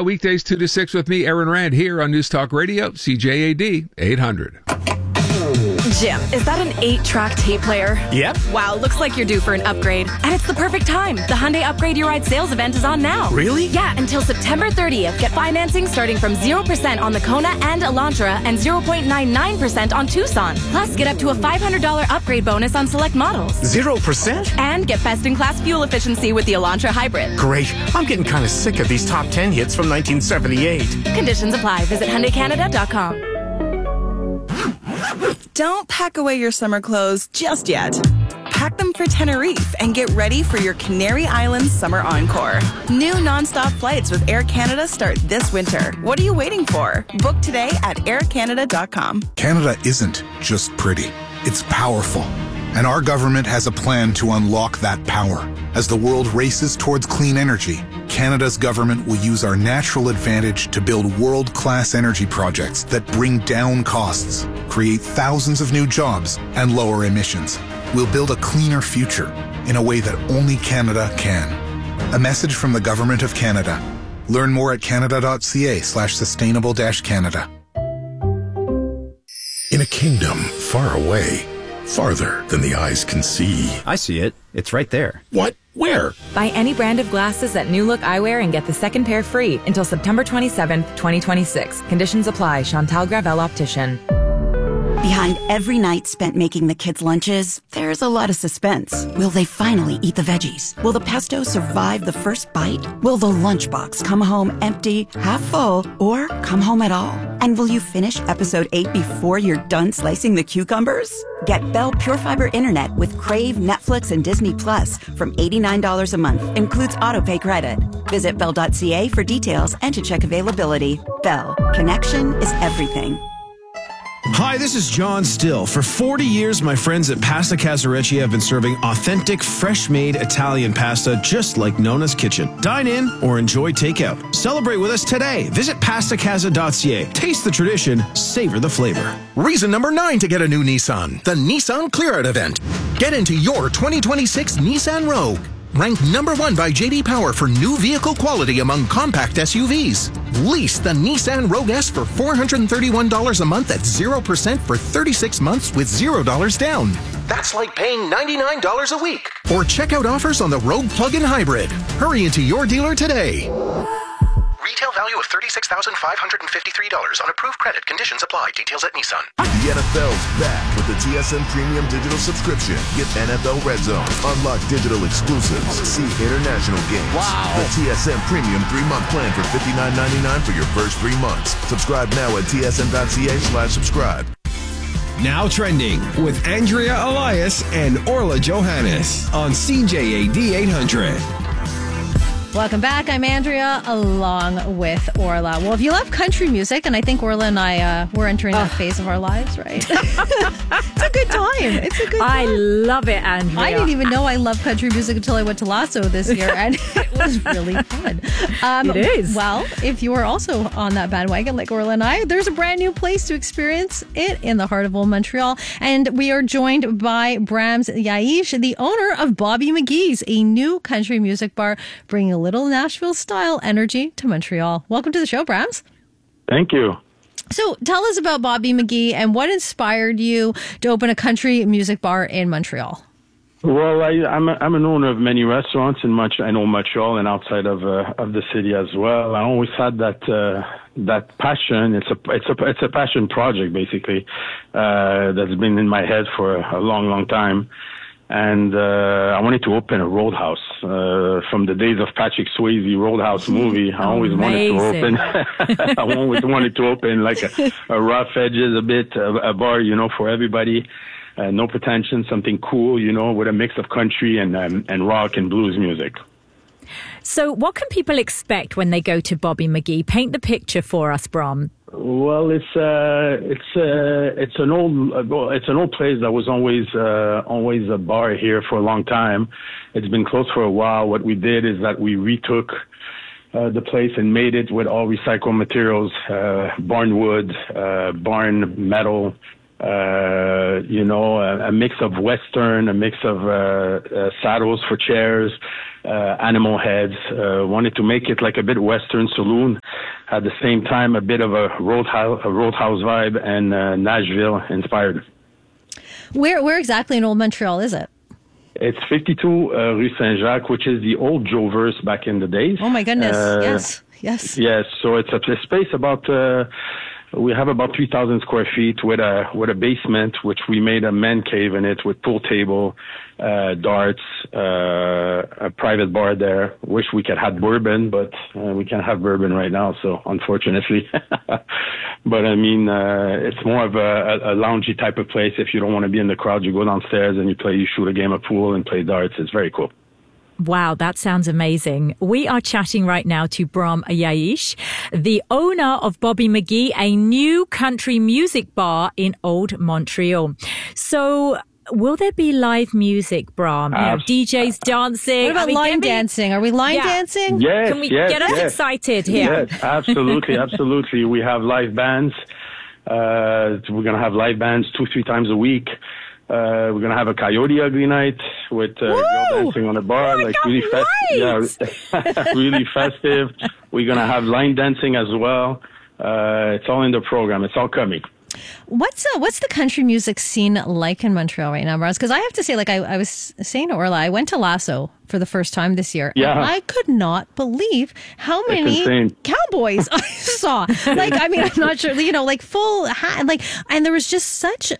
now, weekdays 2 to 6 with me, Aaron Rand, here on News Talk Radio, CJAD 800. Jim, is that an 8-track tape player? Yep. Wow, looks like you're due for an upgrade. And it's the perfect time. The Hyundai Upgrade Your Ride sales event is on now. Really? Yeah, until September 30th. Get financing starting from 0% on the Kona and Elantra and 0.99% on Tucson. Plus, get up to a $500 upgrade bonus on select models. 0%? And get best-in-class fuel efficiency with the Elantra Hybrid. Great. I'm getting kind of sick of these top 10 hits from 1978. Conditions apply. Visit HyundaiCanada.com. Don't pack away your summer clothes just yet. Pack them for Tenerife and get ready for your Canary Islands summer encore. New nonstop flights with Air Canada start this winter. What are you waiting for? Book today at aircanada.com. Canada isn't just pretty. It's powerful. And our government has a plan to unlock that power. As the world races towards clean energy, Canada's government will use our natural advantage to build world-class energy projects that bring down costs, create thousands of new jobs, and lower emissions. We'll build a cleaner future in a way that only Canada can. A message from the Government of Canada. Learn more at canada.ca/sustainable-Canada. In a kingdom far away, farther than the eyes can see. I see it. It's right there. What? Where? Buy any brand of glasses at New Look Eyewear and get the second pair free until September 27th, 2026. Conditions apply. Chantal Gravel Optician. Behind every night spent making the kids' lunches, there's a lot of suspense. Will they finally eat the veggies? Will the pesto survive the first bite? Will the lunchbox come home empty, half full, or come home at all? And will you finish episode 8 before you're done slicing the cucumbers? Get Bell Pure Fiber Internet with Crave, Netflix, and Disney Plus from $89 a month. Includes autopay credit. Visit Bell.ca for details and to check availability. Bell. Connection is everything. Hi, this is John Still. For 40 years, my friends at Pasta Casarecci have been serving authentic, fresh-made Italian pasta just like Nona's Kitchen. Dine in or enjoy takeout. Celebrate with us today. Visit pastacasa.ca. Taste the tradition, savor the flavor. Reason number 9 to get a new Nissan, the Nissan Clear Out event. Get into your 2026 Nissan Rogue. Ranked number 1 by J.D. Power for new vehicle quality among compact SUVs. Lease the Nissan Rogue S for $431 a month at 0% for 36 months with $0 down. That's like paying $99 a week. Or check out offers on the Rogue Plug-in Hybrid. Hurry into your dealer today. Retail value of $36,553 on approved credit. Conditions apply. Details at Nissan. The NFL's back with the TSN Premium Digital Subscription. Get NFL Red Zone, unlock digital exclusives, see international games. Wow! The TSN Premium 3-month plan for $59.99 for your first 3 months. Subscribe now at tsn.ca/subscribe. Now trending with Andrea Elias and Orla Johannes on CJAD 800. Welcome back. I'm Andrea along with Orla. Well, if you love country music, and I think Orla and I, we're entering that phase of our lives, right? It's a good time. It's a good time. I love it, Andrea. I didn't even know I love country music until I went to Lasso this year, and it was really fun. It is. Well, if you are also on that bandwagon like Orla and I, there's a brand new place to experience it in the heart of old Montreal. And we are joined by Brahms Yaish, the owner of Bobby McGee's, a new country music bar, bringing a little Nashville-style energy to Montreal. Welcome to the show, Brahms. Thank you. So tell us about Bobby McGee and what inspired you to open a country music bar in Montreal. Well, I'm an owner of many restaurants in Montreal and outside of the city as well. I always had that passion. It's a passion project basically that's been in my head for a long time. And I wanted to open a roadhouse. From the days of Patrick Swayze Roadhouse movie, I always wanted to open. I always wanted to open like a rough edges, a bar, for everybody. No pretension, something cool, with a mix of country and rock and blues music. So, what can people expect when they go to Bobby McGee? Paint the picture for us, Brom. Well, it's an old place that was always a bar here for a long time. It's been closed for a while. What we did is that we retook the place and made it with all recycled materials, barn wood, barn metal, a mix of Western, a mix of saddles for chairs, animal heads. Wanted to make it like a bit Western saloon. at the same time a bit of a roadhouse vibe and Nashville inspired. Where exactly in Old Montreal is it? It's 52 Rue Saint-Jacques, which is the old Jover's back in the days. Oh my goodness! Yes. Yes. So it's a space about. We have about 3,000 square feet with a basement, which we made a man cave in it with pool table, darts, a private bar there. Wish we could have bourbon, but we can't have bourbon right now, so unfortunately. But I mean, it's more of a loungy type of place. If you don't want to be in the crowd, you go downstairs and you shoot a game of pool and play darts. It's very cool. Wow, that sounds amazing. We are chatting right now to Bram Yaish, the owner of Bobby McGee, a new country music bar in Old Montreal. So, will there be live music, Bram? DJs dancing? What about line dancing? Are we line dancing? Yes, Can we get us excited here? Yes, absolutely. We have live bands. We're going to have live bands 2-3 times a week. We're going to have a Coyote Ugly night with girl dancing on the bar, really really festive. We're going to have line dancing as well. It's all in the program. It's all coming. What's the country music scene like in Montreal right now, Bram? Because I have to say, like I was saying to Orla, I went to Lasso for the first time this year. Yeah. And I could not believe how many cowboys I saw. Like, I mean, I'm not sure, like full hat, and there was just such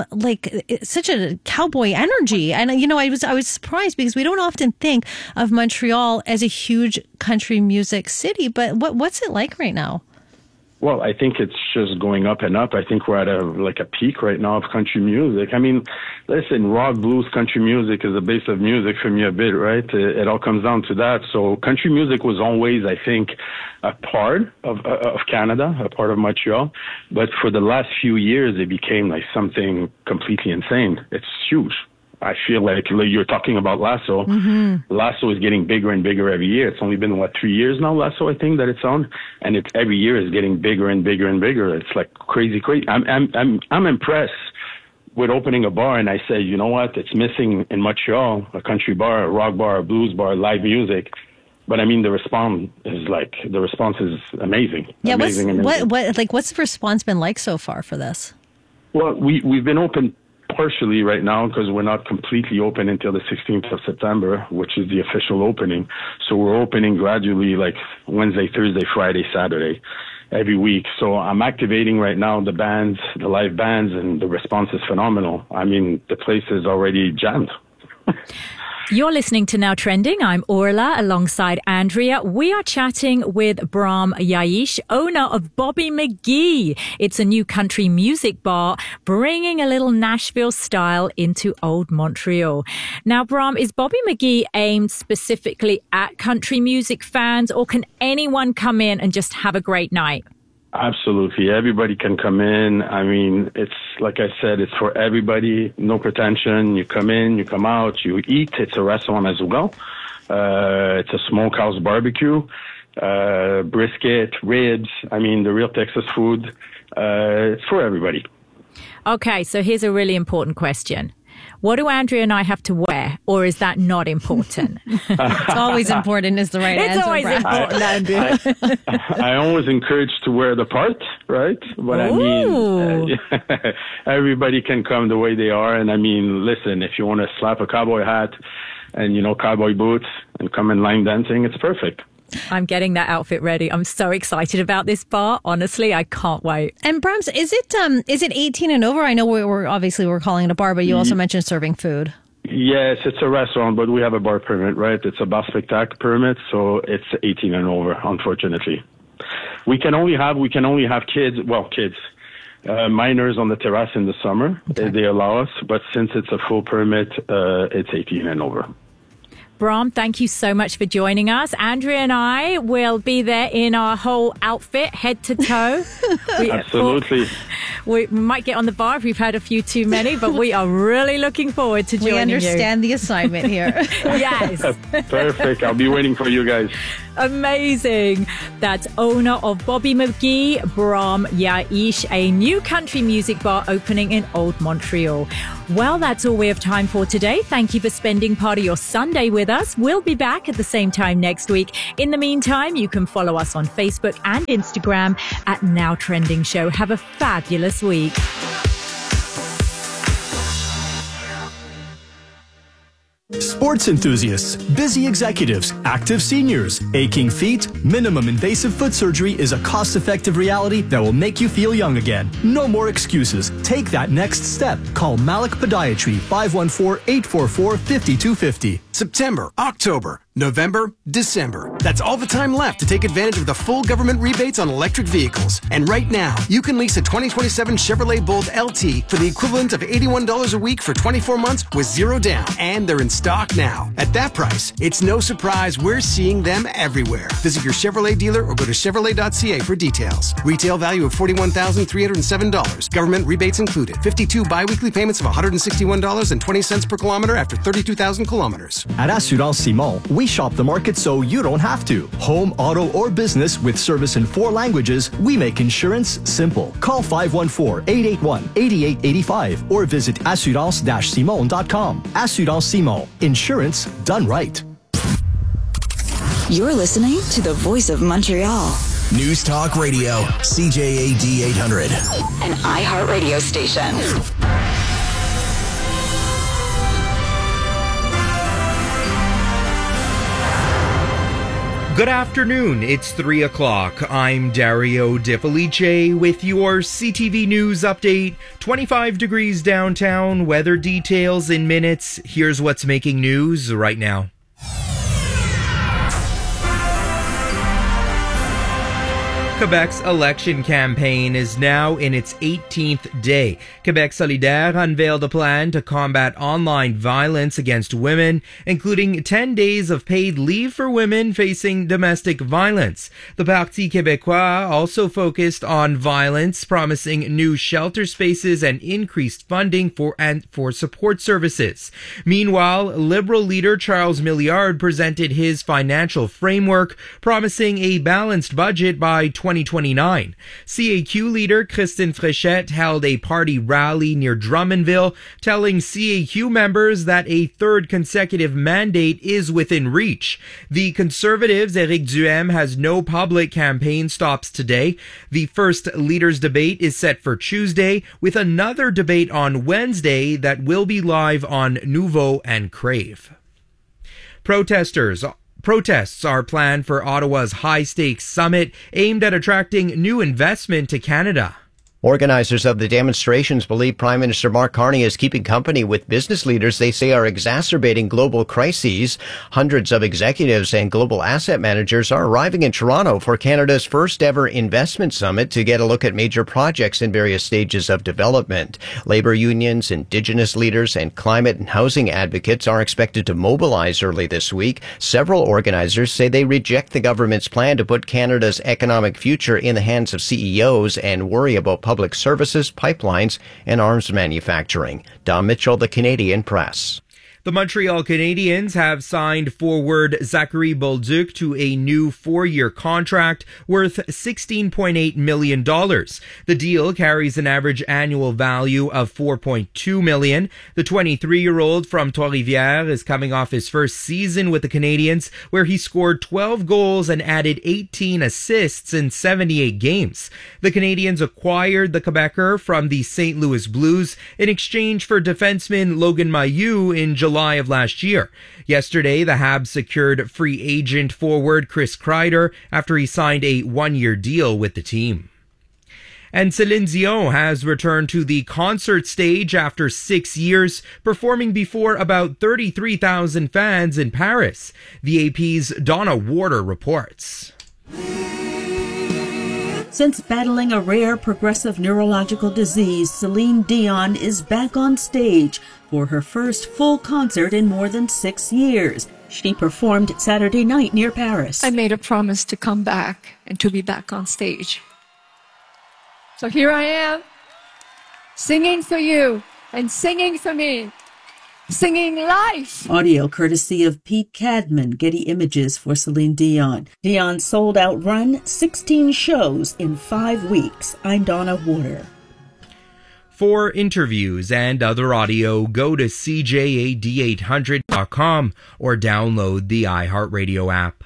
a cowboy energy. And, I was surprised because we don't often think of Montreal as a huge country music city, but what's it like right now? Well, I think it's just going up and up. I think we're at a peak right now of country music. I mean, listen, rock, blues, country music is the base of music for me a bit, right? It all comes down to that. So country music was always, I think, a part of Canada, a part of Montreal. But for the last few years, it became like something completely insane. It's huge. I feel like you're talking about Lasso. Mm-hmm. Lasso is getting bigger and bigger every year. It's only been 3 years now, Lasso, I think, that it's on, and it's every year is getting bigger and bigger and bigger. It's like crazy. I'm impressed with opening a bar, and I say, you know what? It's missing in Montreal a country bar, a rock bar, a blues bar, live music. But I mean, the response is amazing. Yeah, amazing. What's the response been like so far for this? Well, we've been open partially right now because we're not completely open until the 16th of September, which is the official opening. So we're opening gradually, like Wednesday, Thursday, Friday, Saturday, every week. So I'm activating right now the bands, the live bands, and the response is phenomenal. I mean, the place is already jammed. You're listening to Now Trending. I'm Orla alongside Andrea. We are chatting with Bram Yaish, owner of Bobby McGee. It's a new country music bar bringing a little Nashville style into Old Montreal. Now, Bram, is Bobby McGee aimed specifically at country music fans, or can anyone come in and just have a great night? Absolutely. Everybody can come in. I mean, it's like I said, it's for everybody. No pretension. You come in, you come out, you eat. It's a restaurant as well. It's a smokehouse barbecue, brisket, ribs. I mean, the real Texas food. It's for everybody. Okay, so here's a really important question. What do Andrea and I have to wear, or is that not important? It's always important is the right answer. It's always important, Andrea. I always encourage to wear the part, right? But I mean, everybody can come the way they are. And I mean, listen, if you want to slap a cowboy hat and, cowboy boots and come in line dancing, it's perfect. I'm getting that outfit ready. I'm so excited about this bar. Honestly, I can't wait. And Brahms, is it 18 and over? I know we're calling it a bar, but you also mentioned serving food. Yes, it's a restaurant, but we have a bar permit, right? It's a bar spectacle permit, so it's 18 and over, unfortunately. We can only have kids, minors on the terrace in the summer. Okay. They allow us, but since it's a full permit, it's 18 and over. Bram, thank you so much for joining us. Andrea and I will be there in our whole outfit, head to toe. Absolutely. We might get on the bar if we've had a few too many, but we are really looking forward to joining you. We understand the assignment here. Yes. Perfect. I'll be waiting for you guys. Amazing. That's owner of Bobby McGee, Bram Yaish, a new country music bar opening in Old Montreal. Well, that's all we have time for today. Thank you for spending part of your Sunday with us. We'll be back at the same time next week. In the meantime, you can follow us on Facebook and Instagram at Now Trending Show. Have a fabulous week. Sports enthusiasts, busy executives, active seniors, aching feet, minimum invasive foot surgery is a cost-effective reality that will make you feel young again. No more excuses. Take that next step. Call Malik Podiatry 514-844-5250. September, October, November, December. That's all the time left to take advantage of the full government rebates on electric vehicles. And right now, you can lease a 2027 Chevrolet Bolt LT for the equivalent of $81 a week for 24 months with zero down. And they're in stock now. At that price, it's no surprise we're seeing them everywhere. Visit your Chevrolet dealer or go to Chevrolet.ca for details. Retail value of $41,307. Government rebates included. 52 biweekly payments of $161.20 per kilometer after 32,000 kilometers. At Assurance Simon, we shop the market so you don't have to. Home, auto, or business with service in 4 languages, we make insurance simple. Call 514-881-8885 or visit assurance-simon.com. Assurance Simon. Insurance done right. You're listening to the Voice of Montreal. News Talk Radio, CJAD 800. An iHeartRadio station. Good afternoon, it's 3 o'clock. I'm Dario De Felice with your CTV News update. 25 degrees downtown, weather details in minutes. Here's what's making news right now. Quebec's election campaign is now in its 18th day. Quebec Solidaire unveiled a plan to combat online violence against women, including 10 days of paid leave for women facing domestic violence. The Parti Québécois also focused on violence, promising new shelter spaces and increased funding for support services. Meanwhile, Liberal leader Charles Milliard presented his financial framework, promising a balanced budget by 2029. CAQ leader Christine Fréchette held a party rally near Drummondville, telling CAQ members that a third consecutive mandate is within reach. The Conservatives' Éric Duhem has no public campaign stops today. The first leaders' debate is set for Tuesday, with another debate on Wednesday that will be live on Nouveau and Crave. Protests are planned for Ottawa's high-stakes summit aimed at attracting new investment to Canada. Organizers of the demonstrations believe Prime Minister Mark Carney is keeping company with business leaders they say are exacerbating global crises. Hundreds of executives and global asset managers are arriving in Toronto for Canada's first ever investment summit to get a look at major projects in various stages of development. Labor unions, Indigenous leaders, and climate and housing advocates are expected to mobilize early this week. Several organizers say they reject the government's plan to put Canada's economic future in the hands of CEOs and worry about public services, pipelines, and arms manufacturing. Don Mitchell, The Canadian Press. The Montreal Canadiens have signed forward Zachary Bolduc to a new 4-year contract worth $16.8 million. The deal carries an average annual value of $4.2 million. The 23-year-old from Trois-Rivières is coming off his first season with the Canadiens, where he scored 12 goals and added 18 assists in 78 games. The Canadiens acquired the Quebecer from the St. Louis Blues in exchange for defenseman Logan Mailloux in July of last year. Yesterday, the Habs secured free agent forward Chris Kreider after he signed a 1-year deal with the team. And Celine Dion has returned to the concert stage after 6 years, performing before about 33,000 fans in Paris. The AP's Donna Warder reports. Since battling a rare progressive neurological disease, Celine Dion is back on stage for her first full concert in more than 6 years. She performed Saturday night near Paris. I made a promise to come back and to be back on stage. So here I am, singing for you and singing for me. singing life. Audio courtesy of Pete Cadman, Getty Images for Celine Dion. Dion's sold-out run, 16 shows in 5 weeks. I'm Donna Water. For interviews and other audio, go to CJAD800.com or download the iHeartRadio app.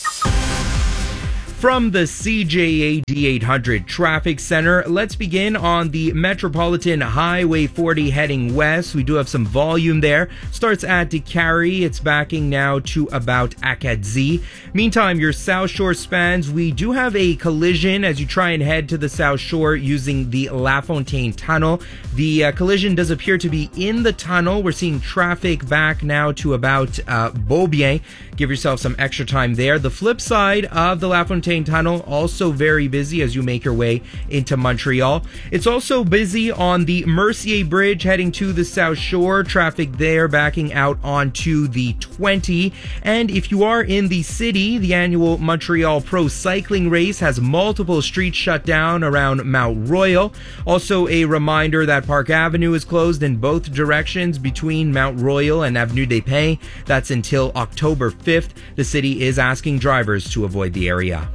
From the CJAD 800 Traffic Center, let's begin on the Metropolitan Highway 40 heading west. We do have some volume there. Starts at Décarie. It's backing now to about Acadie. Meantime, your South Shore spans, we do have a collision as you try and head to the South Shore using the La Fontaine Tunnel. The collision does appear to be in the tunnel. We're seeing traffic back now to about Beaubien. Give yourself some extra time there. The flip side of the La Fontaine Tunnel, also very busy as you make your way into Montreal. It's also busy on the Mercier Bridge heading to the South Shore. Traffic there backing out onto the 20. And if you are in the city, the annual Montreal Pro Cycling Race has multiple streets shut down around Mount Royal. Also a reminder that Park Avenue is closed in both directions between Mount Royal and Avenue des Pins. That's until October 5th. The city is asking drivers to avoid the area.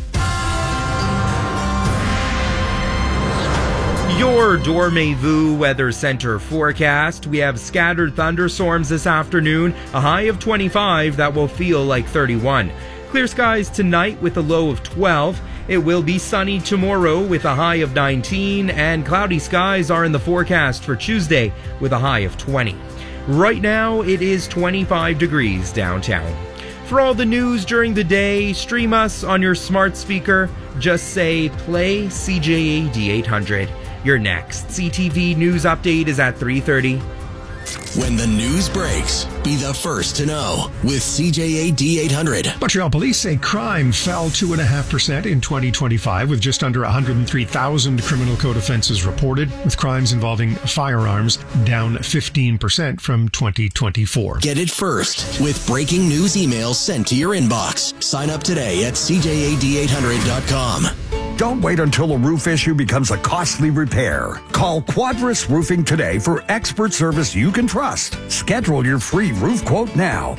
Your Dormez-vous Weather Center forecast. We have scattered thunderstorms this afternoon, a high of 25 that will feel like 31. Clear skies tonight with a low of 12. It will be sunny tomorrow with a high of 19, and cloudy skies are in the forecast for Tuesday with a high of 20. Right now, it is 25 degrees downtown. For all the news during the day, stream us on your smart speaker. Just say, play CJAD 800. Your next CTV News Update is at 3:30. When the news breaks, be the first to know with CJAD 800. Montreal police say crime fell 2.5% in 2025 with just under 103,000 criminal code offenses reported, with crimes involving firearms down 15% from 2024. Get it first with breaking news emails sent to your inbox. Sign up today at CJAD800.com. Don't wait until a roof issue becomes a costly repair. Call Quadris Roofing today for expert service you can trust. Schedule your free roof quote now.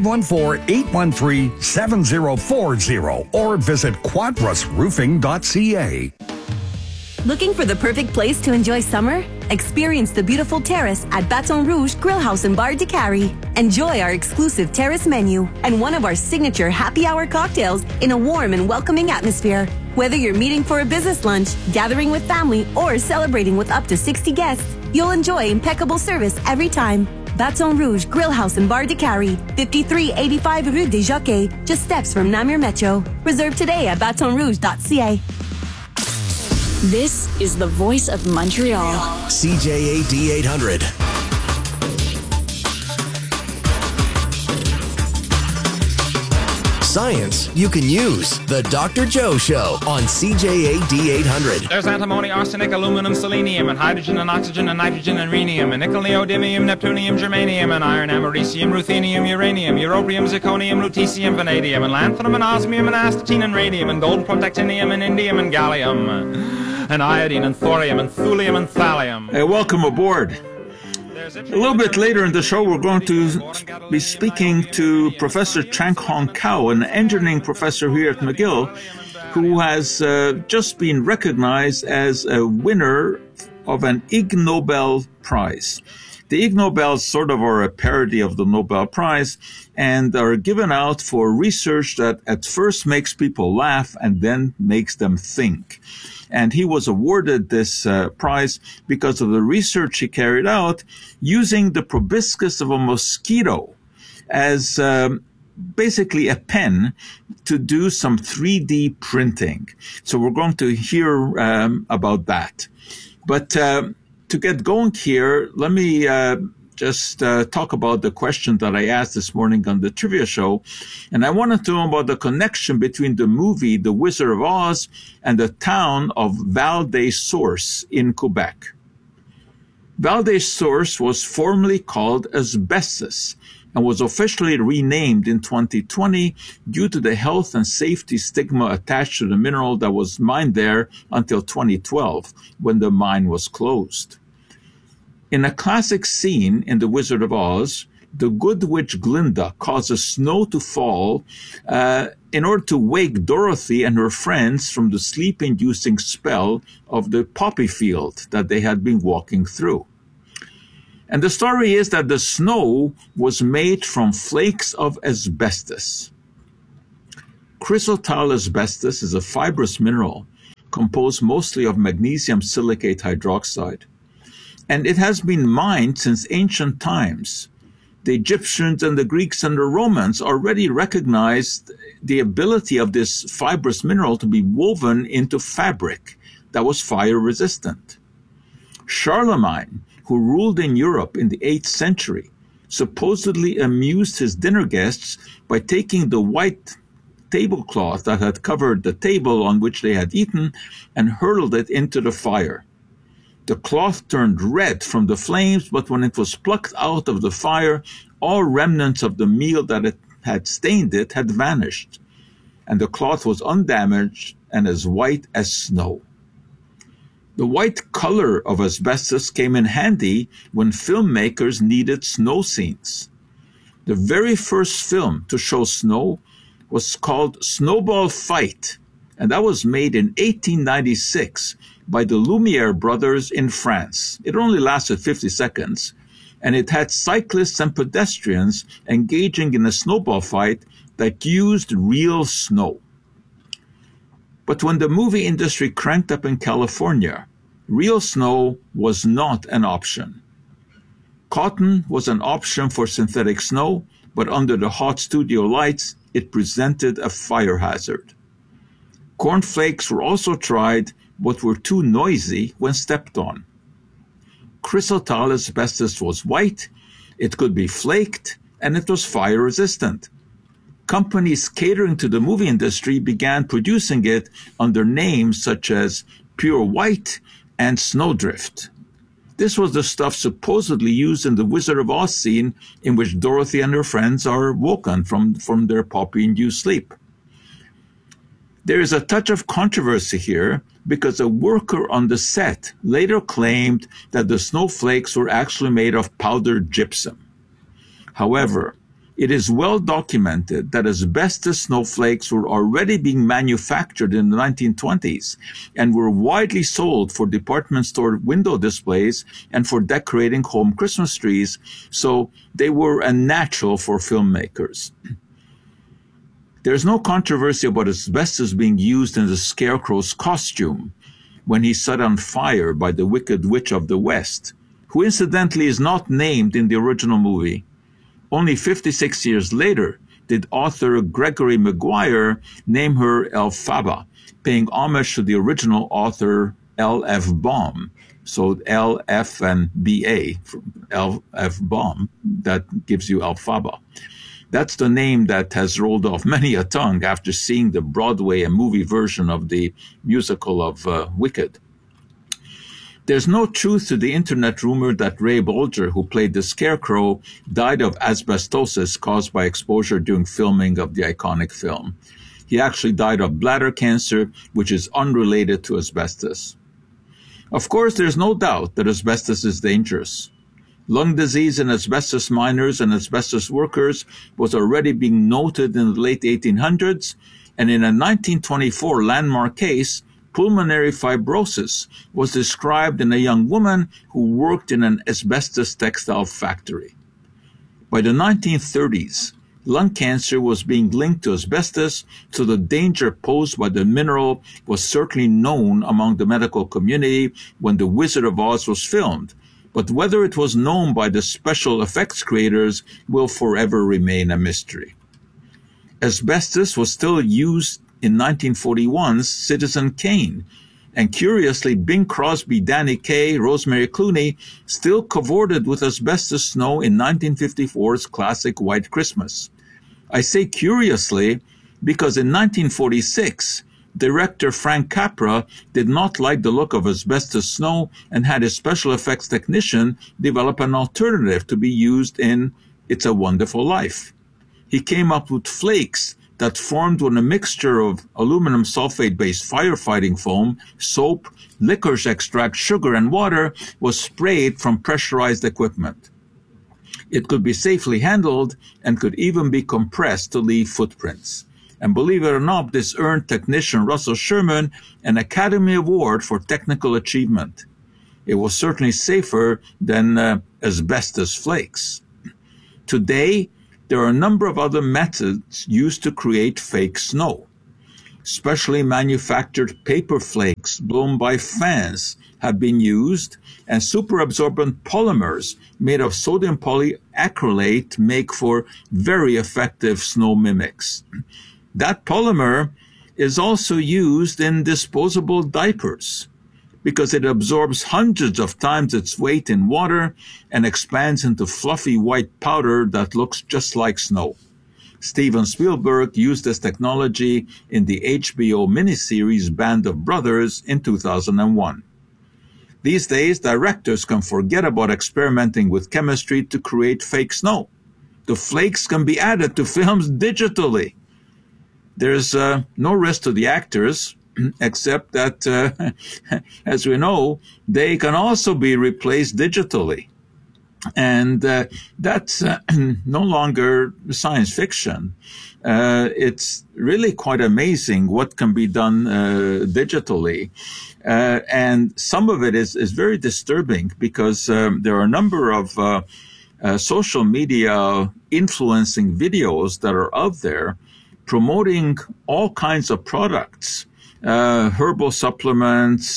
514-813-7040 or visit quadrisroofing.ca. Looking for the perfect place to enjoy summer? Experience the beautiful terrace at Baton Rouge Grill House and Bar Décarie. Enjoy our exclusive terrace menu and one of our signature happy hour cocktails in a warm and welcoming atmosphere. Whether you're meeting for a business lunch, gathering with family, or celebrating with up to 60 guests, you'll enjoy impeccable service every time. Baton Rouge Grill House and Bar Décarie, 5385 Rue des Jockeys, just steps from Namur Metro. Reserve today at batonrouge.ca. This is the voice of Montreal. CJAD 800. Science you can use. The Dr. Joe Show on CJAD 800. There's antimony, arsenic, aluminum, selenium, and hydrogen and oxygen and nitrogen and rhenium, and nickel, neodymium, neptunium, germanium, and iron, americium, ruthenium, uranium, europium, zirconium, lutetium, vanadium, and lanthanum, and osmium, and astatine, and radium, and gold, protactinium, and indium, and gallium, and iodine, and thorium, and thulium, and thallium. Hey, welcome aboard. A little bit later in the show, we're going to be speaking to Professor Chang Hong Kao, an engineering professor here at McGill, who has just been recognized as a winner of an Ig Nobel Prize. The Ig Nobels sort of are a parody of the Nobel Prize and are given out for research that at first makes people laugh and then makes them think. And he was awarded this prize because of the research he carried out using the proboscis of a mosquito as basically a pen to do some 3D printing. So we're going to hear about that. But to get going here, let me just talk about the question that I asked this morning on the trivia show. And I wanted to know about the connection between the movie The Wizard of Oz and the town of Val-des-Sources in Quebec. Val-des-Sources was formerly called Asbestos and was officially renamed in 2020 due to the health and safety stigma attached to the mineral that was mined there until 2012, when the mine was closed. In a classic scene in The Wizard of Oz, the good witch Glinda causes snow to fall in order to wake Dorothy and her friends from the sleep-inducing spell of the poppy field that they had been walking through. And the story is that the snow was made from flakes of asbestos. Chrysotile asbestos is a fibrous mineral composed mostly of magnesium silicate hydroxide, and it has been mined since ancient times. The Egyptians and the Greeks and the Romans already recognized the ability of this fibrous mineral to be woven into fabric that was fire resistant. Charlemagne, who ruled in Europe in the 8th century, supposedly amused his dinner guests by taking the white tablecloth that had covered the table on which they had eaten and hurled it into the fire. The cloth turned red from the flames, but when it was plucked out of the fire, all remnants of the meal that it had stained it had vanished, and the cloth was undamaged and as white as snow. The white color of asbestos came in handy when filmmakers needed snow scenes. The very first film to show snow was called Snowball Fight, and that was made in 1896 by the Lumiere brothers in France. It only lasted 50 seconds, and it had cyclists and pedestrians engaging in a snowball fight that used real snow. But when the movie industry cranked up in California, real snow was not an option. Cotton was an option for synthetic snow, but under the hot studio lights, it presented a fire hazard. Cornflakes were also tried, but were too noisy when stepped on. Chrysotile asbestos was white, it could be flaked, and it was fire resistant. Companies catering to the movie industry began producing it under names such as Pure White and Snowdrift. This was the stuff supposedly used in the Wizard of Oz scene in which Dorothy and her friends are woken from their poppy-induced sleep. There is a touch of controversy here because a worker on the set later claimed that the snowflakes were actually made of powdered gypsum. However, it is well documented that asbestos snowflakes were already being manufactured in the 1920s and were widely sold for department store window displays and for decorating home Christmas trees, so they were a natural for filmmakers. There is no controversy about asbestos being used in the Scarecrow's costume when he's set on fire by the Wicked Witch of the West, who incidentally is not named in the original movie. Only 56 years later did author Gregory Maguire name her Elphaba, paying homage to the original author L.F. Baum. So L.F. and B.A., L.F. Baum, that gives you Elphaba. That's the name that has rolled off many a tongue after seeing the Broadway and movie version of the musical of Wicked. There's no truth to the internet rumor that Ray Bolger, who played the Scarecrow, died of asbestosis caused by exposure during filming of the iconic film. He actually died of bladder cancer, which is unrelated to asbestos. Of course, there's no doubt that asbestos is dangerous. Lung disease in asbestos miners and asbestos workers was already being noted in the late 1800s, and in a 1924 landmark case, pulmonary fibrosis was described in a young woman who worked in an asbestos textile factory. By the 1930s, lung cancer was being linked to asbestos, so the danger posed by the mineral was certainly known among the medical community when The Wizard of Oz was filmed. But whether it was known by the special effects creators will forever remain a mystery. Asbestos was still used in 1941's Citizen Kane, and curiously, Bing Crosby, Danny Kaye, Rosemary Clooney still cavorted with asbestos snow in 1954's classic White Christmas. I say curiously because in 1946, director Frank Capra did not like the look of asbestos snow and had his special effects technician develop an alternative to be used in It's a Wonderful Life. He came up with flakes that formed when a mixture of aluminum sulfate-based firefighting foam, soap, licorice extract, sugar, and water was sprayed from pressurized equipment. It could be safely handled and could even be compressed to leave footprints. And believe it or not, this earned technician Russell Sherman an Academy Award for technical achievement. It was certainly safer than asbestos flakes. Today, there are a number of other methods used to create fake snow. Specially manufactured paper flakes blown by fans have been used, and superabsorbent polymers made of sodium polyacrylate make for very effective snow mimics. That polymer is also used in disposable diapers because it absorbs hundreds of times its weight in water and expands into fluffy white powder that looks just like snow. Steven Spielberg used this technology in the HBO miniseries Band of Brothers in 2001. These days, directors can forget about experimenting with chemistry to create fake snow. The flakes can be added to films digitally. There's no risk to the actors, except that, as we know, they can also be replaced digitally. And that's no longer science fiction. It's really quite amazing what can be done digitally. And some of it is very disturbing because there are a number of social media influencing videos that are out there promoting all kinds of products. Herbal supplements,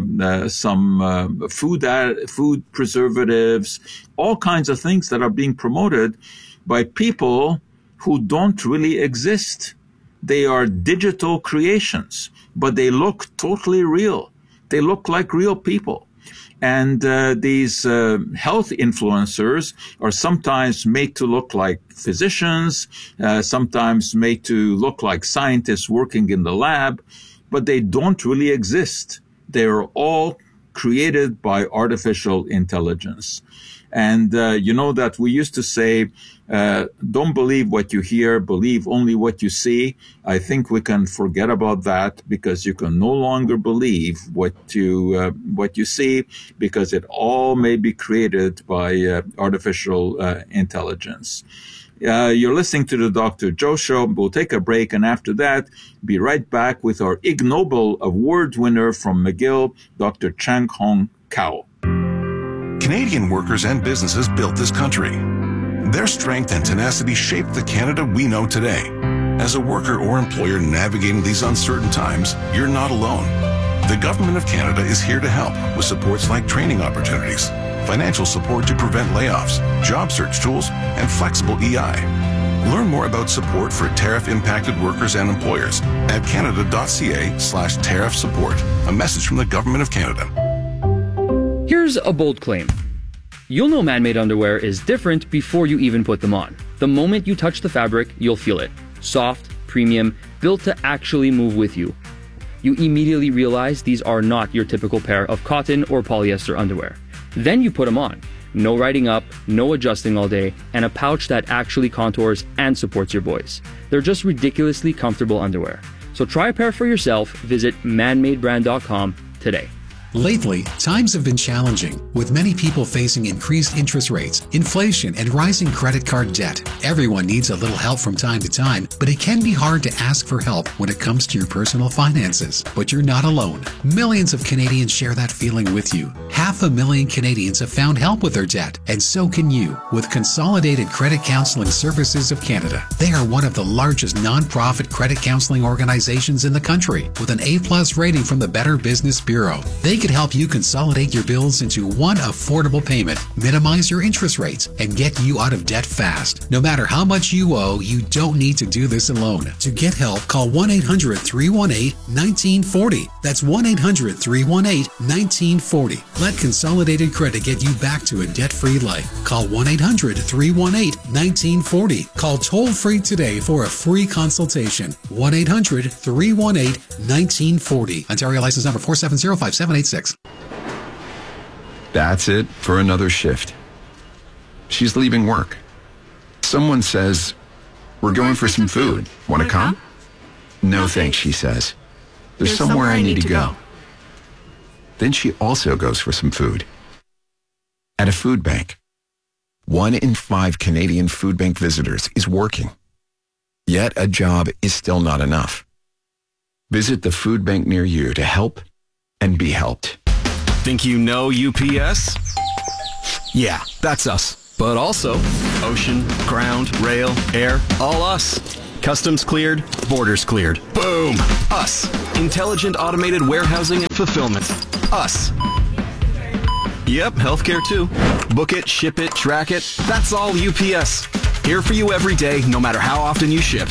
some food preservatives, all kinds of things that are being promoted by people who don't really exist. They are digital creations, but they look totally real. They look like real people. And these health influencers are sometimes made to look like physicians, sometimes made to look like scientists working in the lab, but they don't really exist. They are all created by artificial intelligence. And you know that we used to say, don't believe what you hear, believe only what you see. I think we can forget about that because you can no longer believe what you see because it all may be created by artificial intelligence. You're listening to the Dr. Joe Show. We'll take a break, and after that, be right back with our Ig Nobel Award winner from McGill, Dr. Chang Hong Kao. Canadian workers and businesses built this country. Their strength and tenacity shaped the Canada we know today. As a worker or employer navigating these uncertain times, you're not alone. The Government of Canada is here to help with supports like training opportunities, financial support to prevent layoffs, job search tools, and flexible EI. Learn more about support for tariff-impacted workers and employers at canada.ca/tariff support. A message from the Government of Canada. Here's a bold claim. You'll know man-made underwear is different before you even put them on. The moment you touch the fabric, you'll feel it. Soft, premium, built to actually move with you. You immediately realize these are not your typical pair of cotton or polyester underwear. Then you put them on. No riding up, no adjusting all day, and a pouch that actually contours and supports your boys. They're just ridiculously comfortable underwear. So try a pair for yourself. Visit manmadebrand.com today. Lately, times have been challenging, with many people facing increased interest rates, inflation, and rising credit card debt. Everyone needs a little help from time to time, but it can be hard to ask for help when it comes to your personal finances. But you're not alone. Millions of Canadians share that feeling with you. 500,000 Canadians have found help with their debt, and so can you with Consolidated Credit Counseling Services of Canada. They are one of the largest non-profit credit counseling organizations in the country, with an A+ rating from the Better Business Bureau. They can help you consolidate your bills into one affordable payment, minimize your interest rates, and get you out of debt fast. No matter how much you owe, you don't need to do this alone. To get help, call 1-800-318-1940. That's 1-800-318-1940. Let Consolidated Credit get you back to a debt-free life. Call 1-800-318-1940. Call toll-free today for a free consultation. 1-800-318-1940. Ontario license number 4705786. That's it for another shift. She's leaving work. Someone says, We're going for some food. Want to come? No thanks, she says. There's somewhere I need to go. Then she also goes for some food. At a food bank. 1 in 5 Canadian food bank visitors is working. Yet a job is still not enough. Visit the food bank near you to help and be helped. Think you know UPS? Yeah, that's us. But also ocean, ground, rail, air, all us. Customs cleared, borders cleared. Boom! Us. Intelligent automated warehousing and fulfillment. Us. Yep, healthcare too. Book it, ship it, track it. That's all UPS. Here for you every day, no matter how often you ship.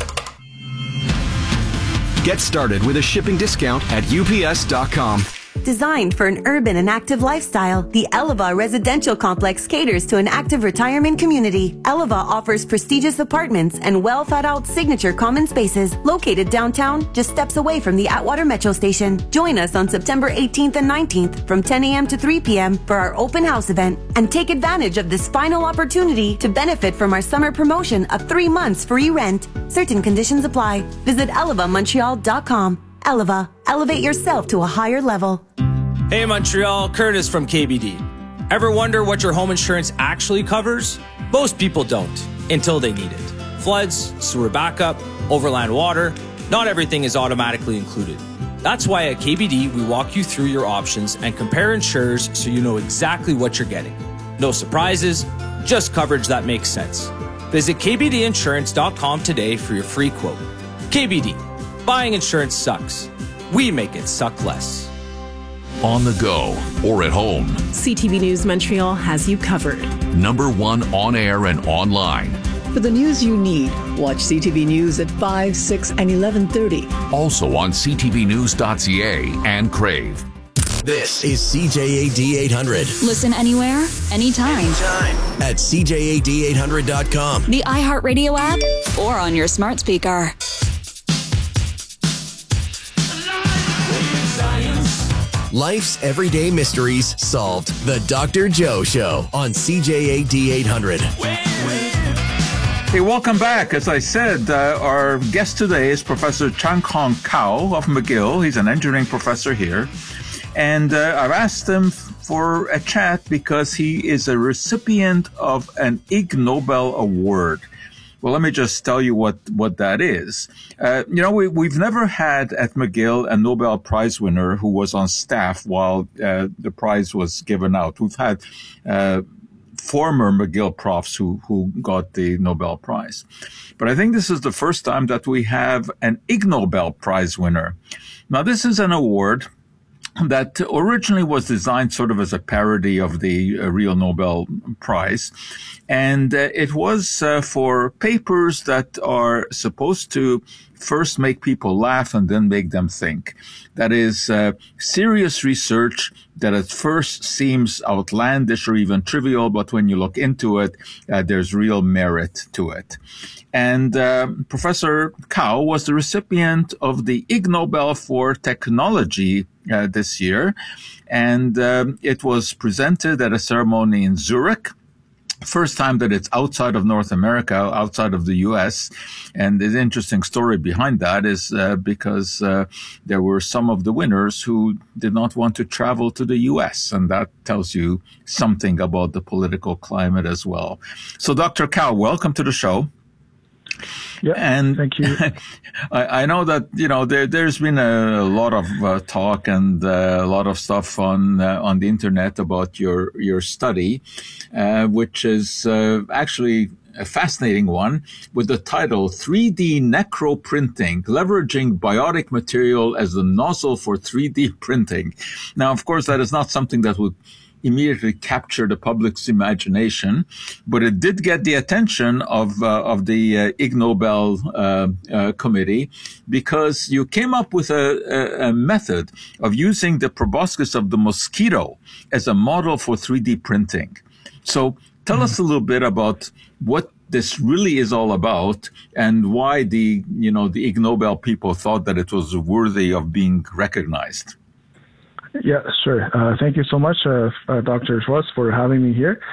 Get started with a shipping discount at UPS.com. Designed for an urban and active lifestyle, the Eleva Residential Complex caters to an active retirement community. Eleva offers prestigious apartments and well-thought-out signature common spaces located downtown, just steps away from the Atwater Metro Station. Join us on September 18th and 19th from 10 a.m. to 3 p.m. for our open house event, and take advantage of this final opportunity to benefit from our summer promotion of 3 months free rent. Certain conditions apply. Visit elevamontreal.com. Eleva. Elevate yourself to a higher level. Hey Montreal, Curtis from KBD. Ever wonder what your home insurance actually covers? Most people don't, until they need it. Floods, sewer backup, overland water, not everything is automatically included. That's why at KBD we walk you through your options and compare insurers so you know exactly what you're getting. No surprises, just coverage that makes sense. Visit kbdinsurance.com today for your free quote. KBD. Buying insurance sucks. We make it suck less. On the go or at home, CTV News Montreal has you covered. #1 on air and online. For the news you need, watch CTV News at 5, 6, and 11:30. Also on ctvnews.ca and Crave. This is CJAD 800. Listen anywhere, anytime. At CJAD800.com. The iHeartRadio app or on your smart speaker. Life's everyday mysteries solved. The Dr. Joe Show on CJAD 800. Hey, welcome back. As I said, our guest today is Professor Chang Hong Kao of McGill. He's an engineering professor here. And I've asked him for a chat because he is a recipient of an Ig Nobel Award. Well, let me just tell you what that is. We've never had at McGill a Nobel Prize winner who was on staff while the prize was given out. We've had former McGill profs who got the Nobel Prize. But I think this is the first time that we have an Ig Nobel Prize winner. Now, this is an award that originally was designed sort of as a parody of the real Nobel Prize. And it was for papers that are supposed to first make people laugh and then make them think. That is serious research that at first seems outlandish or even trivial, but when you look into it, there's real merit to it. And Professor Kao was the recipient of the Ig Nobel for Technology this year. And it was presented at a ceremony in Zurich. First time that it's outside of North America, outside of the U.S. And the interesting story behind that is because there were some of the winners who did not want to travel to the U.S. And that tells you something about the political climate as well. So, Dr. Kao, welcome to the show. Yeah, and thank you. I know that, there's been a lot of talk and a lot of stuff on the internet about your study, which is actually a fascinating one with the title 3D Necroprinting, Leveraging Biotic Material as the Nozzle for 3D Printing. Now, of course, that is not something that would immediately capture the public's imagination, but it did get the attention of the Ig Nobel committee because you came up with a method of using the proboscis of the mosquito as a model for 3D printing. So tell us a little bit about what this really is all about and why the Ig Nobel people thought that it was worthy of being recognized. Yeah, sure. Thank you so much, Dr. Schwartz, for having me here.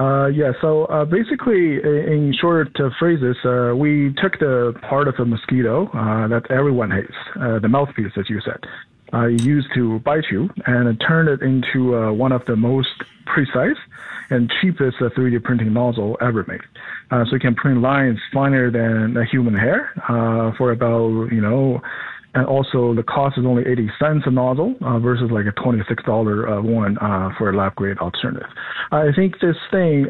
So basically, in short phrases, we took the part of the mosquito that everyone hates, the mouthpiece, as you said, used to bite you, and turned it into one of the most precise and cheapest 3D printing nozzle ever made. So you can print lines finer than a human hair for about, and also the cost is only 80 cents a nozzle versus like a $26 one for a lab grade alternative. I think this thing,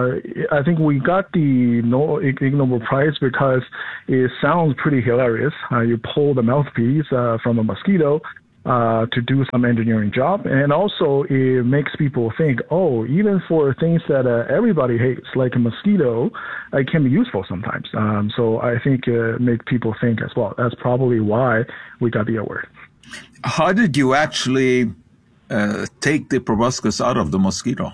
I think we got the Ig Nobel Prize because it sounds pretty hilarious. You pull the mouthpiece from a mosquito to do some engineering job, and also it makes people think, oh, even for things that everybody hates, like a mosquito, it can be useful sometimes. So I think it makes people think as well. That's probably why we got the award. How did you actually take the proboscis out of the mosquito?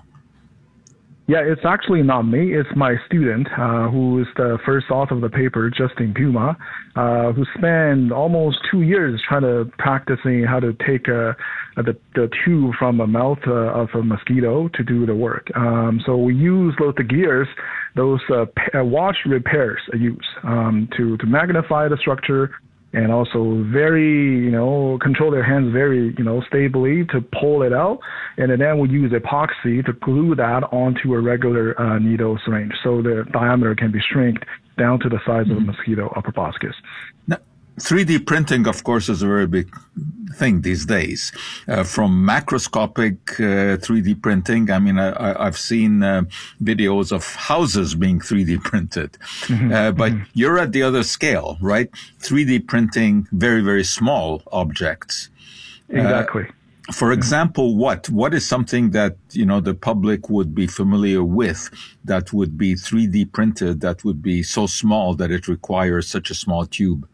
Yeah, it's actually not me. It's my student, who is the first author of the paper, Justin Puma, who spent almost 2 years trying to practicing how to take the tube from the mouth of a mosquito to do the work. So we use the gears, those watch repairs use to magnify the structure, and also very, control their hands very, stably to pull it out. And then we use epoxy to glue that onto a regular needle syringe. So the diameter can be shrinked down to the size of a mosquito or proboscis. Now, 3D printing, of course, is a very big thing these days. From macroscopic 3D printing, I mean, I've seen videos of houses being 3D printed. But you're at the other scale, right? 3D printing very, very small objects. Exactly. For example, what is something that, the public would be familiar with that would be 3D printed, that would be so small that it requires such a small tube?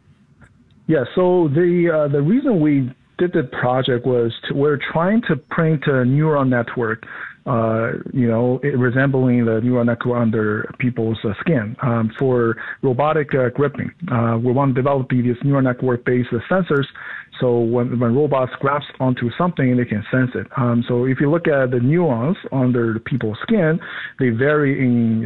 Yeah, so the reason we did the project was we're trying to print a neural network, resembling the neural network under people's skin for robotic gripping. We want to develop these neural network-based sensors, so when robots grasp onto something, they can sense it. So if you look at the neurons under the people's skin, they vary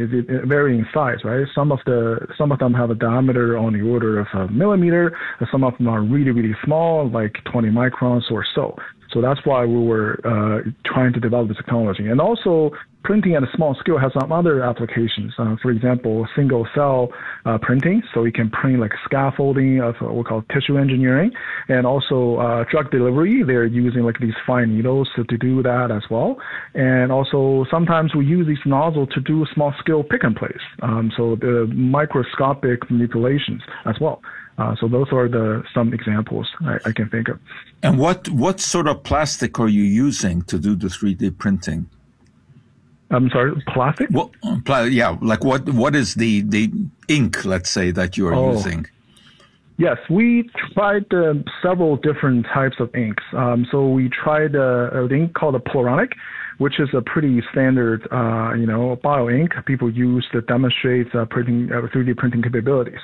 in size, right? Some of them have a diameter on the order of a millimeter, and some of them are really, really small, like 20 microns or so. So that's why we were trying to develop this technology. And also, printing at a small scale has some other applications. For example, single cell printing. So you can print like scaffolding of what we call tissue engineering. And also drug delivery. They're using like these fine needles to do that as well. And also sometimes we use these nozzles to do small scale pick and place. So the microscopic manipulations as well. So those are some examples I can think of. And what sort of plastic are you using to do the 3D printing? I'm sorry, plastic? Well, like what is the ink, let's say, that you are using? Yes, we tried several different types of inks. So we tried an ink called a Pluronic, which is a pretty standard, bio ink people use to demonstrate 3D printing capabilities.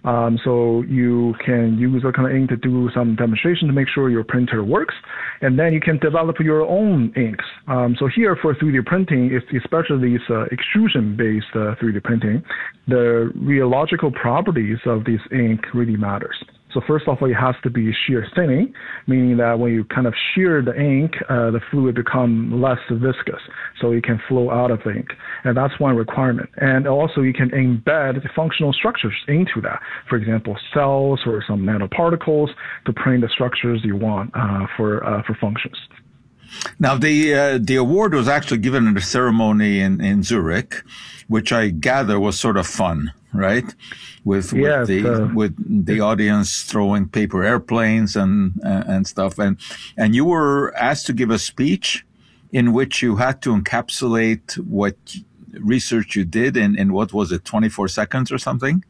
So you can use that kind of ink to do some demonstration to make sure your printer works, and then you can develop your own inks. So here for 3D printing, especially these extrusion-based 3D printing, the rheological properties of this ink really matters. So first of all, it has to be shear thinning, meaning that when you kind of shear the ink, the fluid becomes less viscous, so it can flow out of the ink. And that's one requirement. And also you can embed the functional structures into that. For example, cells or some nanoparticles to print the structures you want for functions. Now, the award was actually given at a ceremony in Zurich, which I gather was sort of fun, right? With the audience throwing paper airplanes and stuff, and you were asked to give a speech in which you had to encapsulate what research you did in what was it, 24 seconds or something?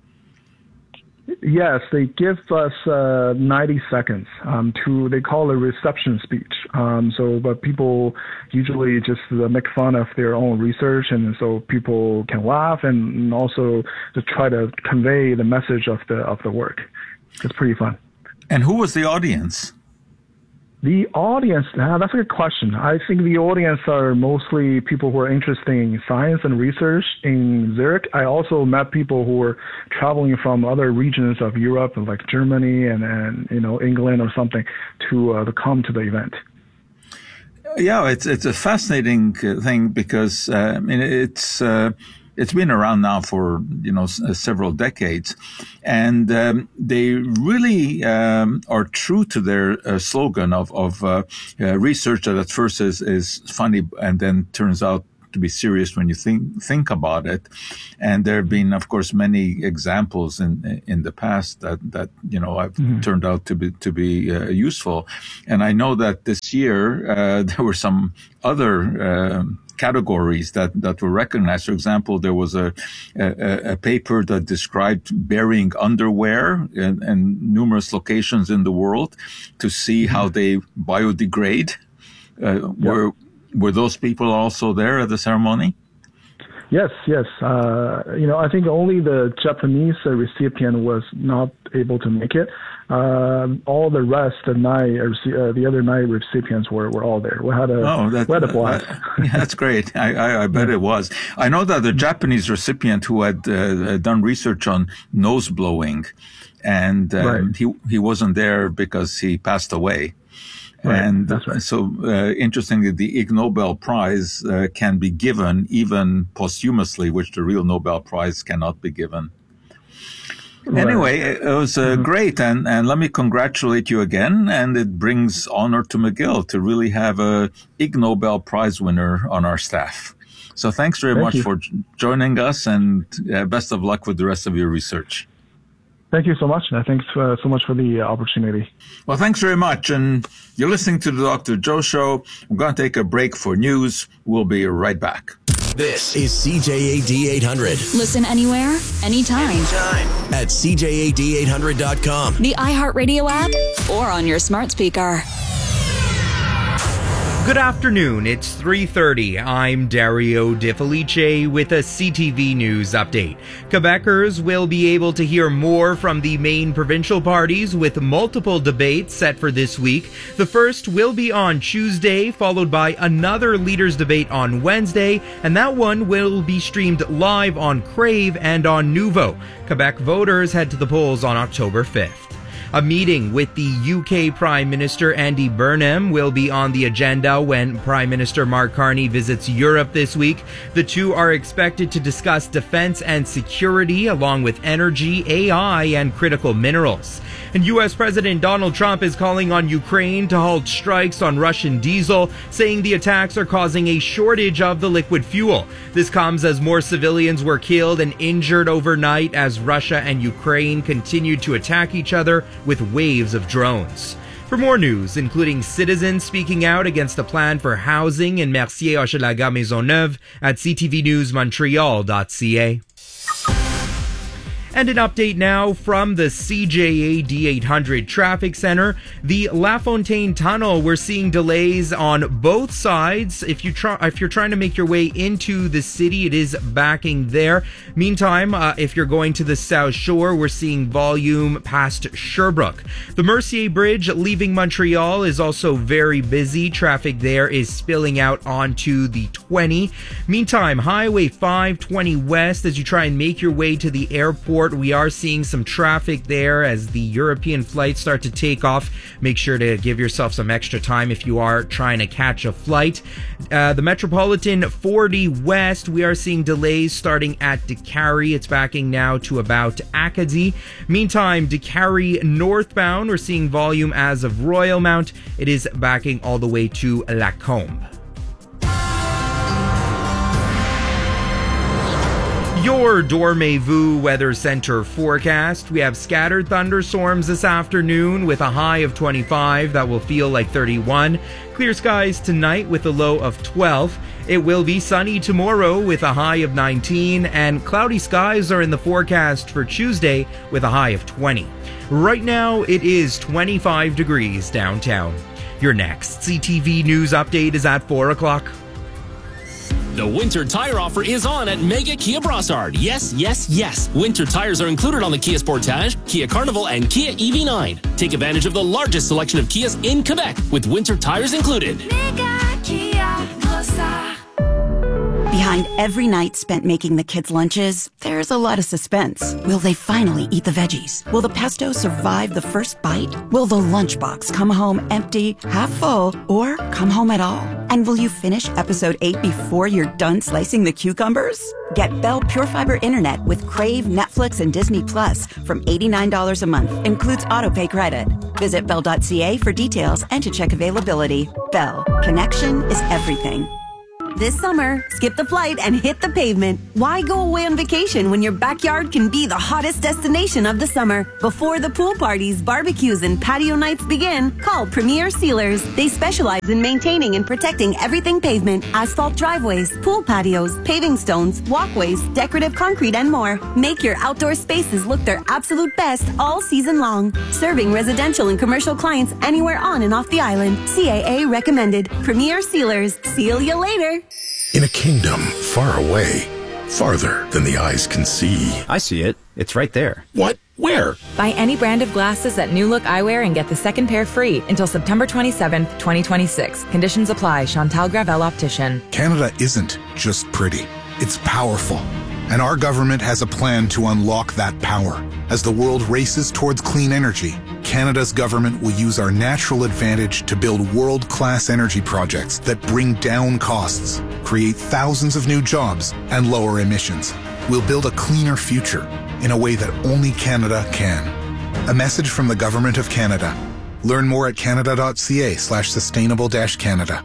Yes, they give us 90 seconds they call it a reception speech. But people usually just make fun of their own research, and so people can laugh and also to try to convey the message of the work. It's pretty fun. And who was the audience? The audience, that's a good question. I think the audience are mostly people who are interested in science and research in Zurich. I also met people who were traveling from other regions of Europe, like Germany and England or something, to come to the event. Yeah, it's a fascinating thing because it's been around now for several decades, and they really are true to their slogan of research that at first is funny and then turns out to be serious when you think about it. And there have been, of course, many examples in the past that have turned out to be useful. And I know that this year there were some other categories that were recognized. For example, there was a paper that described burying underwear in numerous locations in the world to see how they biodegrade. Were those people also there at the ceremony? Yes. I think only the Japanese recipient was not able to make it. All the rest, the other 9 recipients were all there. We had a blast. That's great. I bet it was. I know that the Japanese recipient who had done research on nose blowing, and he wasn't there because he passed away. Right, and that's right. So, interestingly, the Ig Nobel Prize can be given even posthumously, which the real Nobel Prize cannot be given. Right. Anyway, it was great, and let me congratulate you again. And it brings honor to McGill to really have a Ig Nobel Prize winner on our staff. So, thanks very much for joining us, and best of luck with the rest of your research. Thank you so much. Thanks so much for the opportunity. Well, thanks very much. And you're listening to the Dr. Joe Show. We're going to take a break for news. We'll be right back. This is CJAD 800. Listen anywhere, anytime. At CJAD800.com. The iHeartRadio app, or on your smart speaker. Good afternoon, it's 3:30. I'm Dario De Felice with a CTV News update. Quebecers will be able to hear more from the main provincial parties with multiple debates set for this week. The first will be on Tuesday, followed by another leaders debate on Wednesday, and that one will be streamed live on Crave and on Nuvo. Quebec voters head to the polls on October 5th. A meeting with the UK Prime Minister Andy Burnham will be on the agenda when Prime Minister Mark Carney visits Europe this week. The two are expected to discuss defense and security, along with energy, AI, and critical minerals. And U.S. President Donald Trump is calling on Ukraine to halt strikes on Russian diesel, saying the attacks are causing a shortage of the liquid fuel. This comes as more civilians were killed and injured overnight as Russia and Ukraine continued to attack each other with waves of drones. For more news, including citizens speaking out against a plan for housing in Mercier, Hochelaga, Maisonneuve at ctvnewsmontreal.ca. And an update now from the CJAD 800 Traffic Center. The La Fontaine Tunnel, we're seeing delays on both sides. If you're trying to make your way into the city, it is backing there. Meantime, if you're going to the South Shore, we're seeing volume past Sherbrooke. The Mercier Bridge leaving Montreal is also very busy. Traffic there is spilling out onto the 20. Meantime, Highway 520 West, as you try and make your way to the airport, we are seeing some traffic there as the European flights start to take off. Make sure to give yourself some extra time if you are trying to catch a flight. The Metropolitan 40 West, we are seeing delays starting at Décarie. It's backing now to about Acadie. Meantime, Décarie northbound, we're seeing volume as of Royalmount. It is backing all the way to Lacombe. Your Dormez-vous Weather Center forecast. We have scattered thunderstorms this afternoon with a high of 25 that will feel like 31. Clear skies tonight with a low of 12. It will be sunny tomorrow with a high of 19, and cloudy skies are in the forecast for Tuesday with a high of 20. Right now, it is 25 degrees downtown. Your next CTV News update is at 4 o'clock. The winter tire offer is on at Mega Kia Brossard. Yes, yes, yes. Winter tires are included on the Kia Sportage, Kia Carnival, and Kia EV9. Take advantage of the largest selection of Kias in Quebec with winter tires included. Mega Kia Brossard. Behind every night spent making the kids' lunches, there's a lot of suspense. Will they finally eat the veggies? Will the pesto survive the first bite? Will the lunchbox come home empty, half full, or come home at all? And will you finish episode 8 before you're done slicing the cucumbers? Get Bell Pure Fiber Internet with Crave, Netflix, and Disney Plus from $89 a month. Includes autopay credit. Visit bell.ca for details and to check availability. Bell. Connection is everything. This summer, skip the flight and hit the pavement. Why go away on vacation when your backyard can be the hottest destination of the summer? Before the pool parties, barbecues, and patio nights begin, call Premier Sealers. They specialize in maintaining and protecting everything pavement, asphalt driveways, pool patios, paving stones, walkways, decorative concrete, and more. Make your outdoor spaces look their absolute best all season long. Serving residential and commercial clients anywhere on and off the island. CAA recommended. Premier Sealers. Seal you later. In a kingdom far away, farther than the eyes can see. I see it. It's right there. What? Where? Buy any brand of glasses at New Look Eyewear and get the second pair free until September 27th, 2026. Conditions apply. Chantal Gravel Optician. Canada isn't just pretty. It's powerful. And our government has a plan to unlock that power. As the world races towards clean energy, Canada's government will use our natural advantage to build world-class energy projects that bring down costs, create thousands of new jobs, and lower emissions. We'll build a cleaner future in a way that only Canada can. A message from the Government of Canada. Learn more at canada.ca/sustainable-Canada.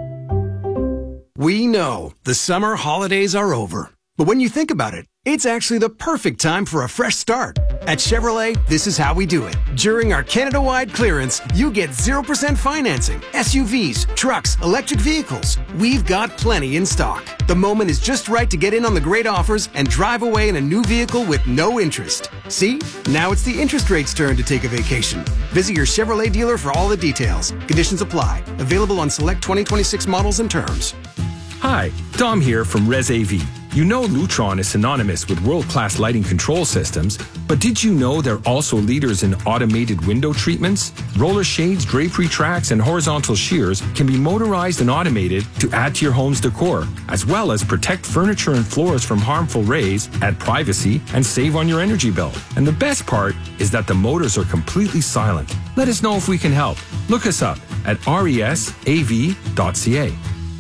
We know the summer holidays are over. But when you think about it, it's actually the perfect time for a fresh start. At Chevrolet, this is how we do it. During our Canada-wide clearance, you get 0% financing, SUVs, trucks, electric vehicles. We've got plenty in stock. The moment is just right to get in on the great offers and drive away in a new vehicle with no interest. See? Now it's the interest rate's turn to take a vacation. Visit your Chevrolet dealer for all the details. Conditions apply. Available on select 2026 models and terms. Hi, Dom here from Res AV. You know Lutron is synonymous with world-class lighting control systems, but did you know they're also leaders in automated window treatments? Roller shades, drapery tracks, and horizontal shears can be motorized and automated to add to your home's decor, as well as protect furniture and floors from harmful rays, add privacy, and save on your energy bill. And the best part is that the motors are completely silent. Let us know if we can help. Look us up at resav.ca.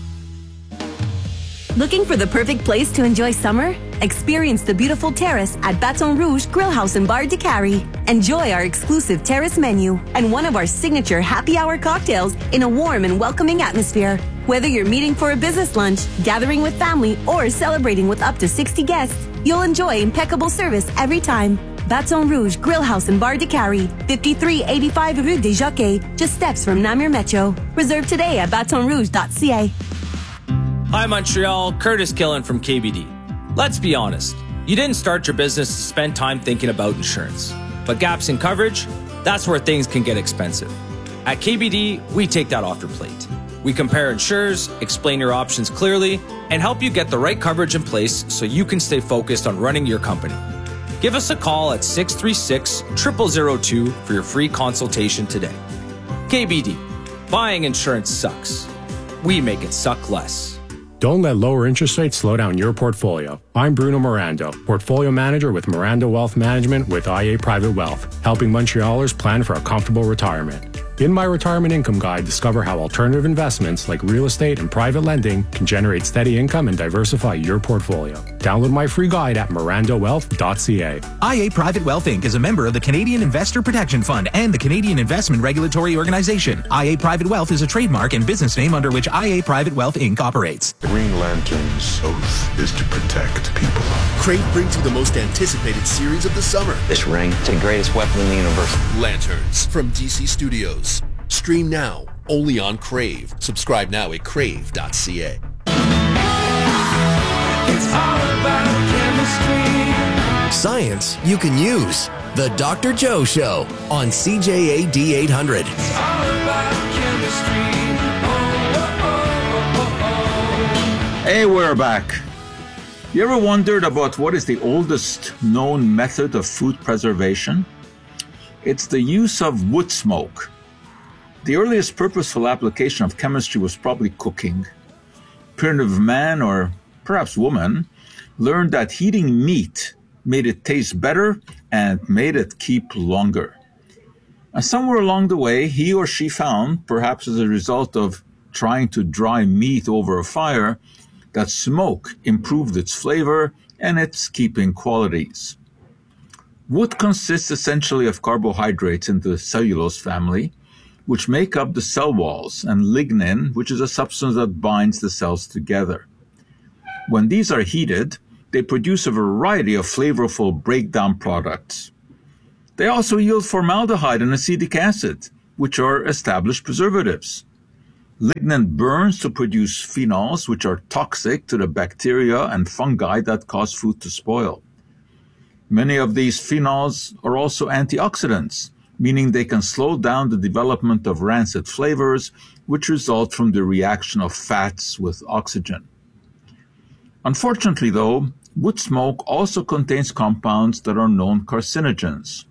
Looking for the perfect place to enjoy summer? Experience the beautiful terrace at Baton Rouge Grill House and Bar de Cary. Enjoy our exclusive terrace menu and one of our signature happy hour cocktails in a warm and welcoming atmosphere. Whether you're meeting for a business lunch, gathering with family, or celebrating with up to 60 guests, you'll enjoy impeccable service every time. Baton Rouge Grill House and Bar de Cary, 5385 Rue des Jockeys, just steps from Namur Metro. Reserve today at batonrouge.ca. Hi Montreal, Curtis Killen from KBD. Let's be honest, you didn't start your business to spend time thinking about insurance. But gaps in coverage, that's where things can get expensive. At KBD, we take that off your plate. We compare insurers, explain your options clearly, and help you get the right coverage in place so you can stay focused on running your company. Give us a call at 636-0002 for your free consultation today. KBD, buying insurance sucks. We make it suck less. Don't let lower interest rates slow down your portfolio. I'm Bruno Mirando, Portfolio Manager with Mirando Wealth Management with IA Private Wealth, helping Montrealers plan for a comfortable retirement. In my Retirement Income Guide, discover how alternative investments like real estate and private lending can generate steady income and diversify your portfolio. Download my free guide at mirandowealth.ca. IA Private Wealth Inc. is a member of the Canadian Investor Protection Fund and the Canadian Investment Regulatory Organization. IA Private Wealth is a trademark and business name under which IA Private Wealth Inc. operates. The Green Lantern's oath is to protect people. Crave brings you the most anticipated series of the summer. This ring, it's the greatest weapon in the universe. Lanterns from DC Studios. Stream now, only on Crave. Subscribe now at crave.ca. It's all about chemistry. Science you can use. The Dr. Joe Show on CJAD 800. It's all about chemistry. Oh, oh, oh, oh, oh. Hey, we're back. You ever wondered about what is the oldest known method of food preservation? It's the use of wood smoke. The earliest purposeful application of chemistry was probably cooking. Primitive man, or perhaps woman, learned that heating meat made it taste better and made it keep longer. And somewhere along the way, he or she found, perhaps as a result of trying to dry meat over a fire, that smoke improved its flavor and its keeping qualities. Wood consists essentially of carbohydrates in the cellulose family, which make up the cell walls, and lignin, which is a substance that binds the cells together. When these are heated, they produce a variety of flavorful breakdown products. They also yield formaldehyde and acetic acid, which are established preservatives. Lignin burns to produce phenols, which are toxic to the bacteria and fungi that cause food to spoil. Many of these phenols are also antioxidants, meaning they can slow down the development of rancid flavors, which result from the reaction of fats with oxygen. Unfortunately, though, wood smoke also contains compounds that are known carcinogens.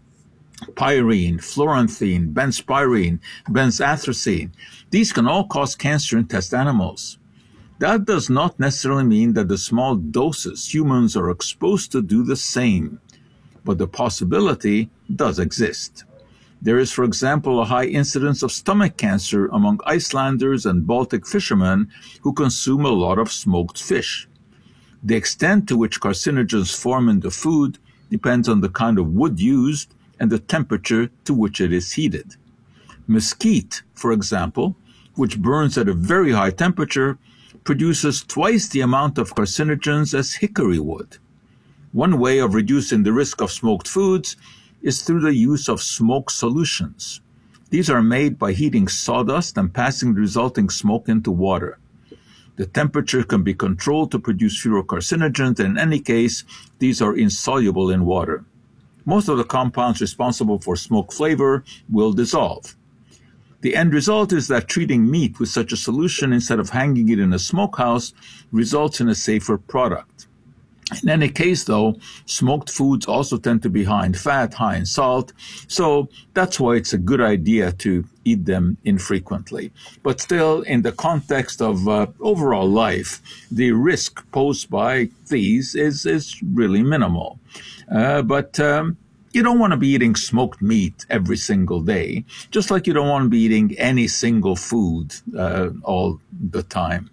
Pyrene, fluoranthene, benzpyrene, benzanthracene. These can all cause cancer in test animals. That does not necessarily mean that the small doses humans are exposed to do the same, but the possibility does exist. There is, for example, a high incidence of stomach cancer among Icelanders and Baltic fishermen who consume a lot of smoked fish. The extent to which carcinogens form in the food depends on the kind of wood used and the temperature to which it is heated. Mesquite, for example, which burns at a very high temperature, produces twice the amount of carcinogens as hickory wood. One way of reducing the risk of smoked foods is through the use of smoke solutions. These are made by heating sawdust and passing the resulting smoke into water. The temperature can be controlled to produce fewer carcinogens, and in any case, these are insoluble in water. Most of the compounds responsible for smoke flavor will dissolve. The end result is that treating meat with such a solution instead of hanging it in a smokehouse results in a safer product. In any case, though, smoked foods also tend to be high in fat, high in salt, so that's why it's a good idea to eat them infrequently. But still, in the context of overall life, the risk posed by these is really minimal. But you don't want to be eating smoked meat every single day, just like you don't want to be eating any single food all the time.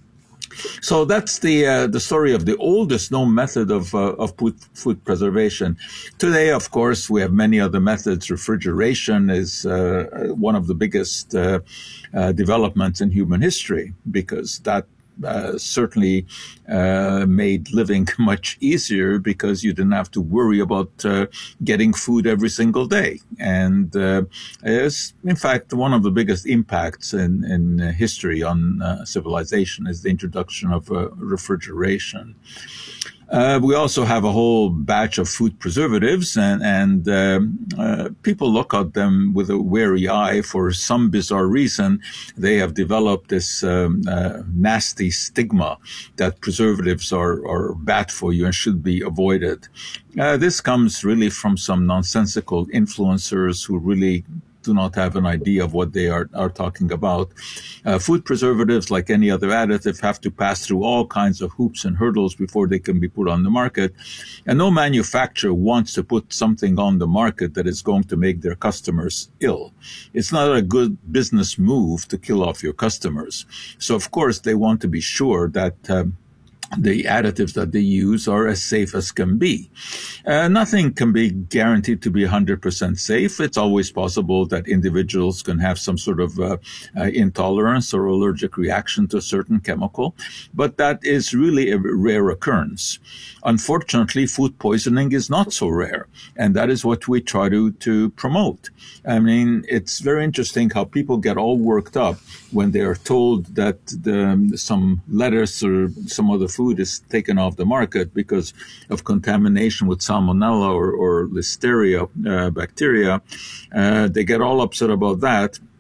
So that's the story of the oldest known method of food preservation. Today, of course, we have many other methods. Refrigeration is one of the biggest developments in human history, because that certainly made living much easier, because you didn't have to worry about getting food every single day. And is, in fact, one of the biggest impacts in history on civilization is the introduction of refrigeration. We also have a whole batch of food preservatives, and people look at them with a wary eye. For some bizarre reason, they have developed this nasty stigma that preservatives are bad for you and should be avoided. This comes really from some nonsensical influencers who really do not have an idea of what they are talking about. Food preservatives, like any other additive, have to pass through all kinds of hoops and hurdles before they can be put on the market. And no manufacturer wants to put something on the market that is going to make their customers ill. It's not a good business move to kill off your customers. So, of course, they want to be sure that the additives that they use are as safe as can be. Nothing can be guaranteed to be 100% safe. It's always possible that individuals can have some sort of intolerance or allergic reaction to a certain chemical, but that is really a rare occurrence. Unfortunately, food poisoning is not so rare, and that is what we try to promote. I mean, it's very interesting how people get all worked up when they are told that some lettuce or some other food is taken off the market because of contamination with salmonella or listeria bacteria. They get all upset about that.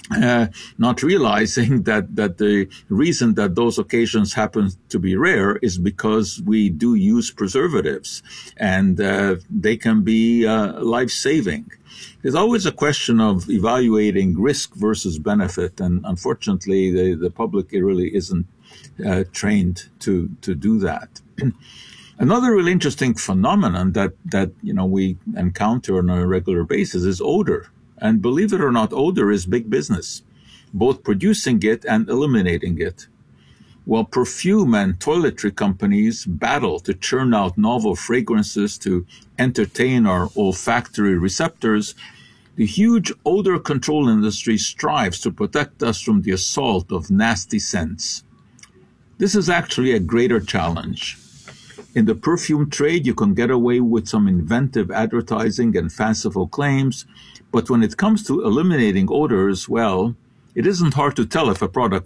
not realizing that the reason that those occasions happen to be rare is because we do use preservatives, and they can be life-saving. There's always a question of evaluating risk versus benefit, and unfortunately, the public really isn't trained to do that. Another really interesting phenomenon that we encounter on a regular basis is odor. And believe it or not, odor is big business, both producing it and eliminating it. While perfume and toiletry companies battle to churn out novel fragrances to entertain our olfactory receptors, the huge odor control industry strives to protect us from the assault of nasty scents. This is actually a greater challenge. In the perfume trade, you can get away with some inventive advertising and fanciful claims, but when it comes to eliminating odors, well, it isn't hard to tell if a product